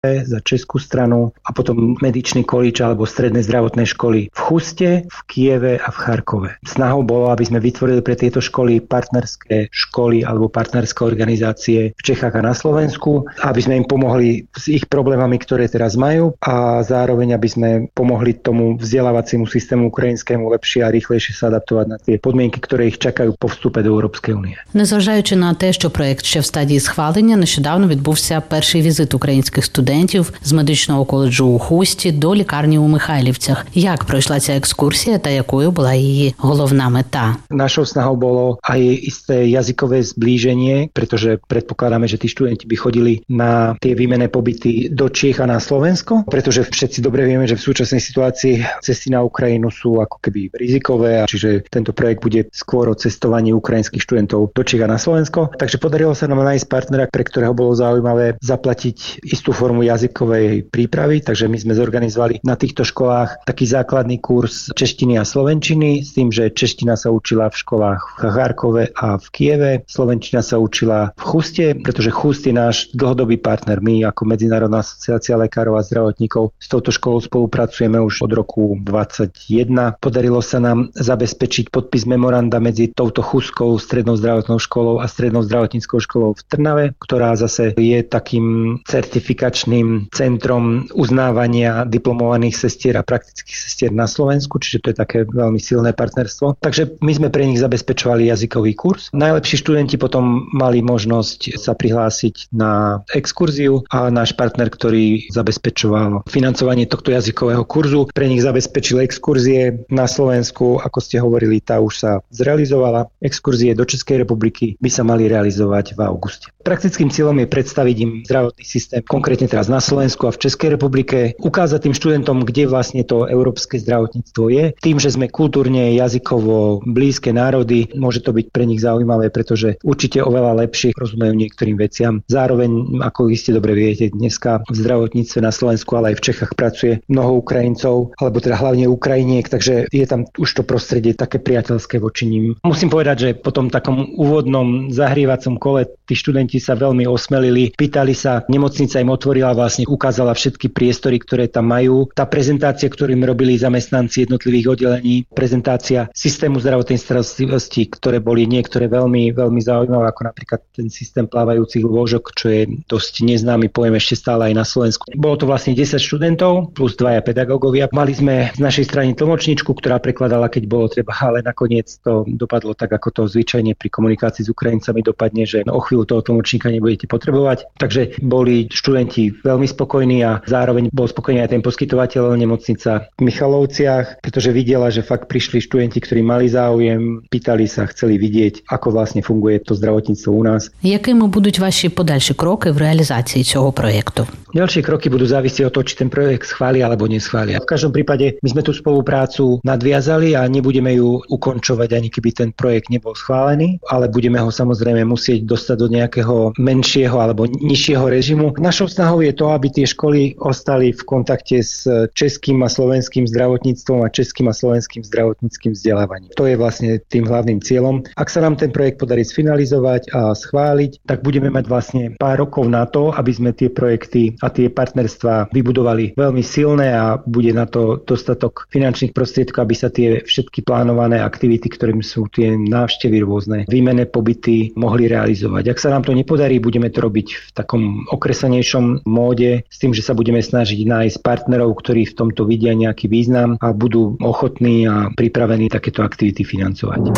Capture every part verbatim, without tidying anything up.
za českú stranu a potom medičný kolíč alebo stredné zdravotné školy v Chuste, v Kieve a v Charkove. Snahou bolo, aby sme vytvorili pre tieto školy partnerské školy alebo partnerské organizácie v Čechách a na Slovensku, aby sme im pomohli s ich problémami, ktoré teraz majú a zároveň, aby sme pomohli tomu vzdelávaciemu systému ukrajinskému lepšie a rýchlejšie sa adaptovať на ті подмінки, які їх чекають по вступу до Європейської Унії. Незважаючи на те, що проєкт ще в стадії схвалення, нещодавно відбувся перший візит українських студентів з медичного коледжу у Хусті до лікарні у Михайлівцях. Як пройшла ця екскурсія та якою була її головна мета? Нашou snahou bolo aj isté jazykové zblíženie, pretože predpokladáme, že tí študenti by chodili na tie výmenné pobyty do Čiech a na Slovensko, pretože všetci dobre vieme, že v súčasnej situácii cesty na Ukrajinu sú ako keby rizikové, a čiže tento projekt bude skôr o cestovaní ukrajinských študentov do Čiech a na Slovensko. Takže podarilo sa nám nájsť partnera, pre ktorého bolo zaujímavé zaplatiť istú formu jazykovej prípravy, takže my sme zorganizovali na týchto školách taký základný kurz češtiny a slovenčiny s tým, že čeština sa učila v školách v Charkove a v Kieve, slovenčina sa učila v Chuste, pretože Chust je náš dlhodobý partner. My ako Medzinárodná asociácia lekárov a zdravotníkov s touto školou spolupracujeme už od roku dvadsaťjeden. Podarilo sa nám zabezpečiť podpis memoranda medzi touto Chustskou strednou zdravotnou školou a strednou zdravotníckou školou v Trnave, ktorá zase je takým certifikačným centrom uznávania diplomovaných sestier a praktických sestier na Slovensku, čiže to je také veľmi silné partnerstvo. Takže my sme pre nich zabezpečovali jazykový kurz. Najlepší študenti potom mali možnosť sa prihlásiť na exkurziu a náš partner, ktorý zabezpečoval financovanie tohto jazykového kurzu, pre nich zabezpečil exkurzie na Slovensku, ako ste hovorili, tá už sa zrealizovala. Exkurzie do Českej republiky by sa mali realizovať v auguste. Praktickým cieľom je predstaviť im zdravotný systém, konkrétne teraz na Slovensku a v Českej republike, ukázať tým študentom, kde vlastne to európske zdravotníctvo je. Tým, že sme kultúrne, jazykovo blízke národy, môže to byť pre nich zaujímavé, pretože určite oveľa lepšie rozumejú niektorým veciam. Zároveň, ako iste dobre viete, dneska v zdravotníctve na Slovensku, ale aj v Čechách pracuje mnoho Ukrajincov, alebo teda hlavne Ukrajiniek, takže je tam už to prostredie také priateľské voči nim. Musím povedať, že po tom takom úvodnom zahrievacom kole tí študenti sa veľmi osmelili, pýtali sa, nemocnica im otvorila, vlastne ukázala všetky priestory, ktoré tam majú. Tá prezentácia, ktorú im robili zamestnanci jednotlivých oddelení, prezentácia systému zdravotnej starostlivosti, ktoré boli niektoré veľmi, veľmi zaujímavé, ako napríklad ten systém plávajúcich lôžok, čo je dosť neznámy pojem ešte stále aj na Slovensku. Bolo to vlastne desať študentov plus dvaja pedagógovia. Mali sme z našej strany tlmočničku, ktorá prekladala, keď bolo treba, ale nakoniec to dopadlo tak, ako to zvyčajne pri komunikácii s Ukrajincami dopadne, že o chvíľu toho tlmočníka nebudete potrebovať. Takže boli študenti veľmi spokojní a zároveň bol spokojný aj ten poskytovateľ, nemocnica v Michalovciach, pretože videla, že fakt prišli študenti, ktorí mali záujem, pýtali sa, chceli vidieť, ako vlastne funguje to zdravotníctvo u nás. Якими будуть ваші подальші кроки в реалізації цього проєкту? Ďalšie kroky budú závisieť od toho, či ten projekt schvália alebo neschvália. V každom prípade my sme tú spoluprácu nadviazali a nebudeme ju ukončovať, ani keby ten projekt nebol schválený, ale budeme ho samozrejme musieť dostať do nejakého menšieho alebo nižšieho režimu. Našou snahou je to, aby tie školy ostali v kontakte s českým a slovenským zdravotníctvom a českým a slovenským zdravotníckym vzdelávaním. To je vlastne tým hlavným cieľom. Ak sa nám ten projekt podarí sfinalizovať a schváliť, tak budeme mať vlastne pár rokov na to, aby sme tie projekty a tie partnerstvá vybudovali veľmi silné a bude na to dostatok finančných prostriedkov, aby sa tie všetky plánované aktivity, ktorým sú tie návštevy rôzne, výmenné pobyty mohli realizovať. Ak sa nám to nepodarí, budeme to robiť v takom okresanejšom móde s tým, že sa budeme snažiť nájsť partnerov, ktorí v tomto vidia nejaký význam a budú ochotní a pripravení takéto aktivity financovať.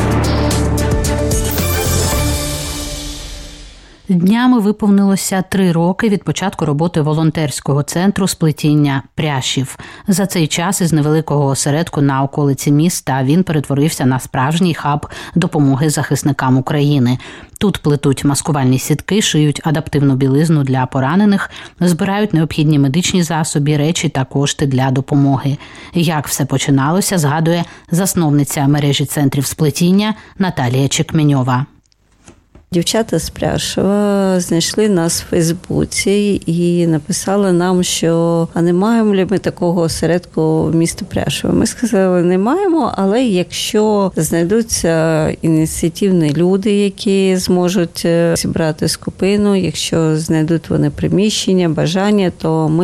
Днями виповнилося три роки від початку роботи волонтерського центру сплетіння пряжів. За цей час із невеликого осередку на околиці міста він перетворився на справжній хаб допомоги захисникам України. Тут плетуть маскувальні сітки, шиють адаптивну білизну для поранених, збирають необхідні медичні засоби, речі та кошти для допомоги. Як все починалося, згадує засновниця мережі центрів сплетіння Наталія Чекменьова. Дівчата з Пряшева знайшли нас в Фейсбуці і написали нам, що а не маємо ли ми такого осередку в місті Пряшево. Ми сказали, не маємо, але якщо знайдуться ініціативні люди, які зможуть зібрати скупину, якщо знайдуть вони приміщення, бажання, то ми